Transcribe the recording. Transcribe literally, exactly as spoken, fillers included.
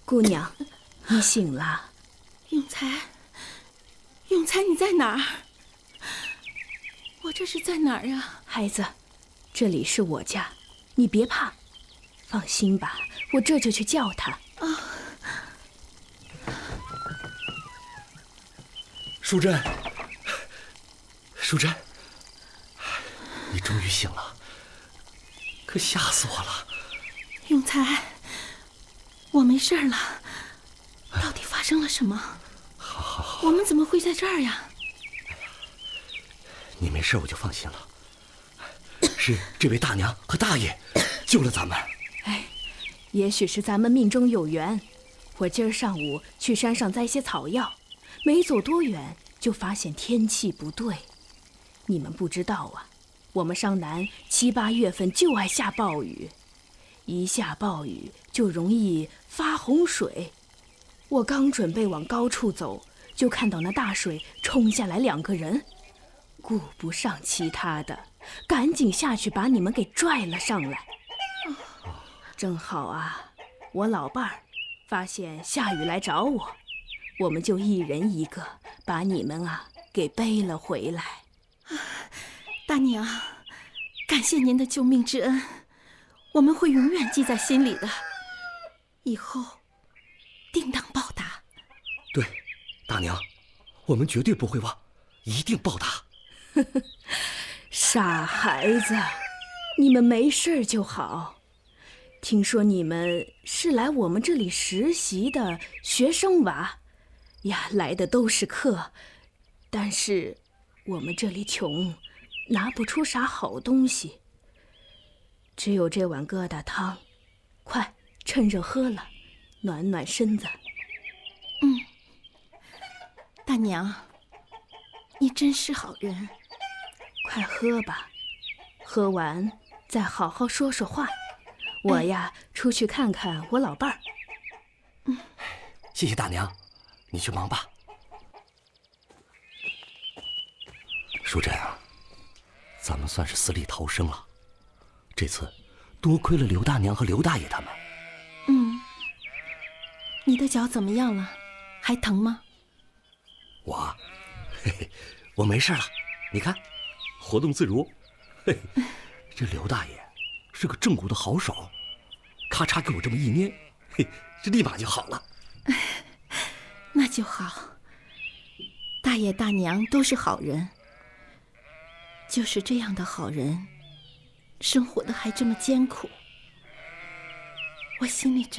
姑娘，你醒了。 永才，永才，你在哪儿？我这是在哪儿啊？ 孩子，这里是我家，你别怕，放心吧，我这就去叫他。 啊， 淑珍，淑珍，你终于醒了，可吓死我了。 永才，我没事了，到底发生了什么？ 好好好， 我们怎么会在这儿呀？ 你没事我就放心了，是这位大娘和大爷救了咱们。 哎，也许是咱们命中有缘。我今儿上午去山上摘些草药，没走多远就发现天气不对。你们不知道啊，我们上南七八月份就爱下暴雨，一下暴雨就容易发洪水。我刚准备往高处走，就看到那大水冲下来两个人，顾不上其他的，赶紧下去把你们给拽了上来。正好啊，我老伴儿发现下雨来找我，我们就一人一个把你们啊给背了回来。 大娘，感谢您的救命之恩，我们会永远记在心里的，以后定当报答。 对，大娘，我们绝对不会忘，一定报答。 傻孩子，你们没事就好。听说你们是来我们这里实习的学生娃呀，来的都是客，但是我们这里穷，拿不出啥好东西，只有这碗疙瘩汤，快趁热喝了，暖暖身子。 嗯，大娘，你真是好人。 快喝吧，喝完再好好说说话。我呀，出去看看我老伴儿。 嗯， 谢谢大娘，你去忙吧。淑珍啊，咱们算是死里逃生了。这次多亏了刘大娘和刘大爷他们。 嗯，你的脚怎么样了？还疼吗？ 我，嘿嘿，我没事了。你看，活动自如。嘿嘿，这刘大爷是个正骨的好手，咔嚓给我这么一捏，嘿，这立马就好了。 那就好。大爷大娘都是好人，就是这样的好人，生活的还这么艰苦，我心里真